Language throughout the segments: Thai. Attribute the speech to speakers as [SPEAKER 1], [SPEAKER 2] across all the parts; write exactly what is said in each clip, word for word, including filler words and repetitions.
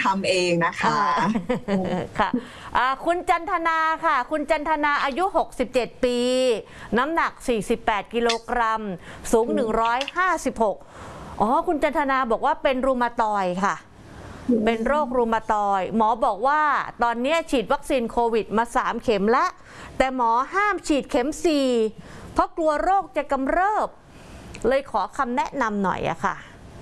[SPEAKER 1] ำเองนะคะ
[SPEAKER 2] ค่ะคุณจันทนาค่ะคุณจันทนาอายุหกสิบเจ็ดปีน้ำหนักสี่สิบแปดกิโลกรัมสูงหนึ่งร้อยห้าสิบหกอ๋อคุณจันทนาบอกว่าเป็นรูมาตอยด์ค่ะเป็นโรครูมาตอยด์หมอบอกว่าตอนนี้ฉีดวัคซีนโควิดมาสามเข็มละแต่หมอห้ามฉีดเข็มสี่เพราะกลัวโรคจะกำเริบเลยขอคำแนะนำหน่อยอะค่ะ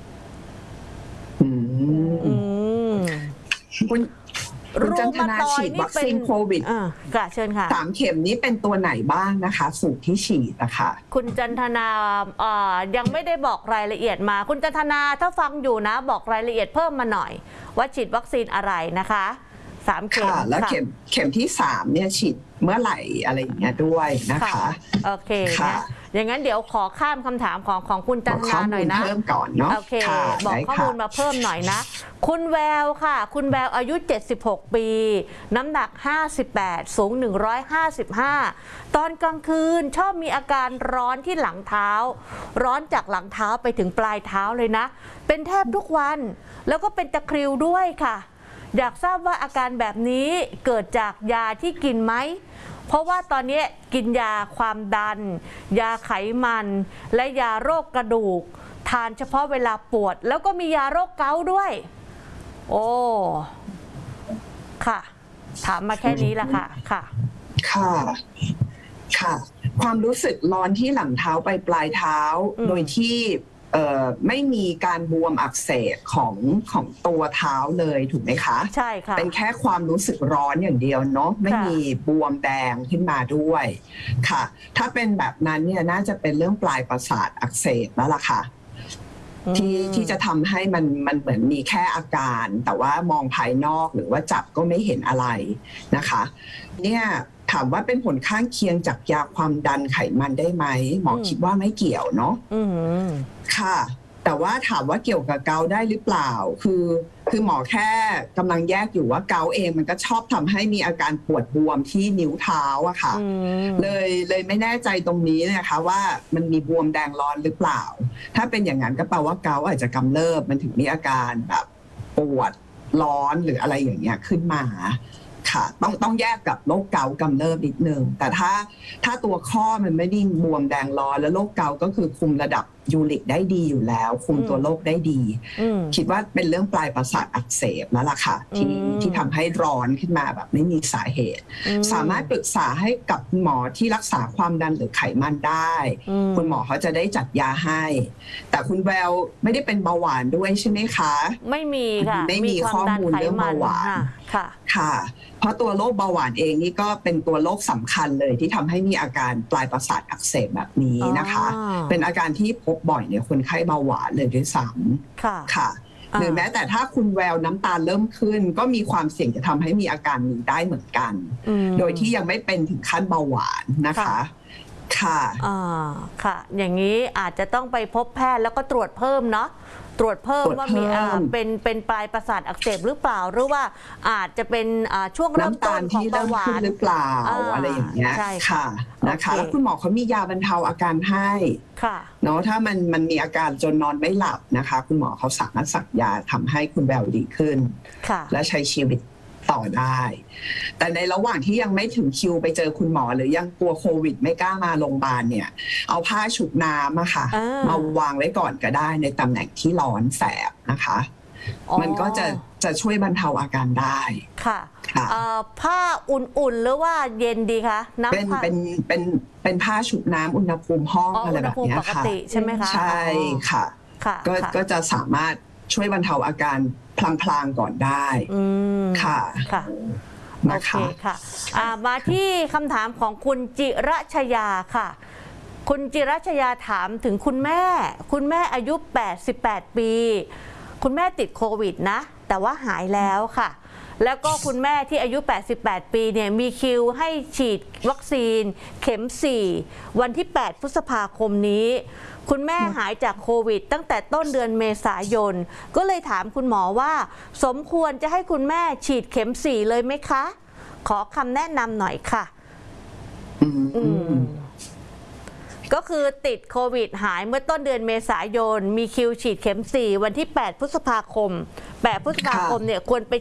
[SPEAKER 1] อืมคุณคุณจันทนาฉีดวัคซีนโควิด
[SPEAKER 2] อ่าค่ะเชิญค่ะ
[SPEAKER 1] สามเข็มนี้เป็นตัวไหนบ้างนะคะสูตรที่ฉีดนะคะ
[SPEAKER 2] คุณจันทนาอ่ายังไม่ได้บอกรายละเอียดมาคุณจันทนาถ้าฟังอยู่นะบอกรายละเอียดเพิ่มมาหน่อยว่าฉีดวัคซีนอะไรนะคะสามเข็ม
[SPEAKER 1] แล้วเข็มเข็มที่สามเนี่ยฉีดเมื่อไหร่อะไรอย่างเงี้ยด้วยนะคะ
[SPEAKER 2] โอเคนะอย่างนั้นเดี๋ยวขอข้ามคำถามของของคุณจันทนาหน่อยนะ
[SPEAKER 1] เพิ่มก่อนเนาะ
[SPEAKER 2] โอเคบอกข้อมูลมาเพิ่มหน่อยนะคุณแววค่ะคุณแววอายุเจ็ดสิบหกปีน้ำหนักห้าสิบแปดสูงหนึ่งร้อยห้าสิบห้าตอนกลางคืนชอบมีอาการร้อนที่หลังเท้าร้อนจากหลังเท้าไปถึงปลายเท้าเลยนะเป็นแทบทุกวันแล้วก็เป็นตะคริวด้วยค่ะอยากทราบว่าอาการแบบนี้เกิดจากยาที่กินไหมเพราะว่าตอนนี้กินยาความดันยาไขมันและยาโรคกระดูกทานเฉพาะเวลาปวดแล้วก็มียาโรคเกาต์ด้วยโอ้ค่ะถามมาแค่นี้ละค่ะค่ะ
[SPEAKER 1] ค่ะค่ะความรู้สึกร้อนที่หลังเท้าไปปลายเท้าโดยที่ไม่มีการบวมอักเสบของของตัวเท้าเลยถูกไหมคะ
[SPEAKER 2] ใช่ค่ะ
[SPEAKER 1] เป็นแค่ความรู้สึกร้อนอย่างเดียวเนาะไม่มีบวมแดงขึ้นมาด้วยค่ะถ้าเป็นแบบนั้นเนี่ยน่าจะเป็นเรื่องปลายประสาทอักเสบแล้วล่ะค่ะที่ที่จะทำให้มันมันเหมือนมีแค่อาการแต่ว่ามองภายนอกหรือว่าจับก็ไม่เห็นอะไรนะคะเนี่ยถามว่าเป็นผลข้างเคียงจากยาความดันไขมันได้ไหมหมอคิดว่าไม่เกี่ยวเนาะค่ะแต่ว่าถามว่าเกี่ยวกับเกาต์ได้หรือเปล่าคือคือหมอแค่กำลังแยกอยู่ว่าเกาต์เองมันก็ชอบทำให้มีอาการปวดบวมที่นิ้วเท้าอะค่ะเลยเลยไม่แน่ใจตรงนี้นะคะว่ามันมีบวมแดงร้อนหรือเปล่าถ้าเป็นอย่างนั้นก็แปลว่าเกาต์อาจจะกำเริบมันถึงมีอาการแบบปวดร้อนหรืออะไรอย่างเงี้ยขึ้นมาค่ะต้องต้องแยกกับโรคเกาต์กำเริบนิดนึงแต่ถ้าถ้าตัวข้อมันไม่ได้บวมแดงร้อนแล้วโรคเกาต์ก็คือคุมระดับยูริกได้ดีอยู่แล้วคุมตัวโรคได้ดีคิดว่าเป็นเรื่องปลายประสาทอักเสบแล้วล่ะค่ะที่ที่ทำให้ร้อนขึ้นมาแบบไม่มีสาเหตุสามารถปรึกษาให้กับหมอที่รักษาความดันหรือไขมันได้คุณหมอเขาจะได้จัดยาให้แต่คุณแววไม่ได้เป็นเบาหวานด้วยใช่ไหมคะ
[SPEAKER 2] ไม่มีค่ะ
[SPEAKER 1] ไม่มีข้อมูลเรื่องเบาหวาน
[SPEAKER 2] ค่ะ
[SPEAKER 1] ค่ะเพราะตัวโรคเบาหวานเองนี่ก็เป็นตัวโรคสำคัญเลยที่ทำให้มีอาการปลายประสาทอักเสบแบบนี้นะคะเป็นอาการที่พบบ่อยในคนไข้เบาหวานเลยด้วยซ้ำค่ะค่ะหรือแม้แต่ถ้าคุณแววน้ำตาลเริ่มขึ้นก็มีความเสี่ยงจะทำให้มีอาการนี้ได้เหมือนกันโดยที่ยังไม่เป็นถึงขั้นเบาหวานนะคะค่ะ
[SPEAKER 2] อ่าค่ะอย่างนี้อาจจะต้องไปพบแพทย์แล้วก็ตรวจเพิ่มเนาะตรวจเพิ่มว่ามีเป็นเป็นปลายประสาทอักเสบหรือเปล่าหรือว่าอาจจะเป็นช่วงเริ่มต้นของเบาหวาน
[SPEAKER 1] หรือเปล่าอะไรอย่างเงี้ยค่ะนะคะแล้วคุณหมอเขามียาบรรเทาอาการให้เนาะถ้ามันมันมีอาการจนนอนไม่หลับนะคะคุณหมอเขาสามารถสั่งยาทำให้คุณแววดีขึ้นและใช้ชีวิตต่อได้แต่ในระหว่างที่ยังไม่ถึงคิวไปเจอคุณหมอหรือยังกลัวโควิดไม่กล้ามาโรงพยาบาลเนี่ยเอาผ้าชุบน้ำอะค่ะมาวางไว้ก่อนก็ได้ในตำแหน่งที่ร้อนแสบนะคะมันก็จะจะช่วยบรรเทาอาการได้
[SPEAKER 2] ค่ะผ้าอุ่นๆหรือว่าเย็นดีคะ
[SPEAKER 1] น้ำเป็นเป็นเป็นเป็นผ้าชุบน้ำอุณหภูมิห้องอะไรแบบนี้ค่ะ
[SPEAKER 2] ใช่ไหมคะ
[SPEAKER 1] ใช่ค่ะก็ก็จะสามารถช่วยบรรเทาอาการพลางๆก่อนได้ค่ะ
[SPEAKER 2] ค่ะโอเคค่ะมาที่คำถามของคุณจิรัชยาค่ะคุณจิรัชยาถามถึงคุณแม่คุณแม่อายุแปดสิบแปดปีคุณแม่ติดโควิดนะแต่ว่าหายแล้วค่ะแล้วก็คุณแม่ที่อายุแปดสิบแปดปีเนี่ยมีคิวให้ฉีดวัคซีนเข็มสี่วันที่แปดพฤษภาคมนี้คุณแม่หายจากโควิดตั้งแต่ต้นเดือนเมษายนก็เลยถามคุณหมอว่าสมควรจะให้คุณแม่ฉีดเข็มสี่เลยไหมคะขอคำแนะนำหน่อยค่ะก็คือติดโควิดหายเมื่อต้นเดือนเมษายนมีคิวฉีดเข็มสี่วันที่แปดพฤษภาคมแปดพฤษภาคมเนี่ยควรไป